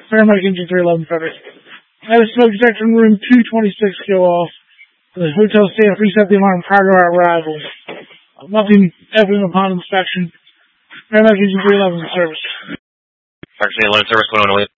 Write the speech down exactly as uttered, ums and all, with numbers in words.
Paramedic Engine three eleven, Frederick. I had a smoke detector in room two twenty-six go off. The hotel staff reset the alarm prior to our arrival. Nothing evident upon inspection. Paramedic Engine three eleven in service. Park City Alone Service, one oh one.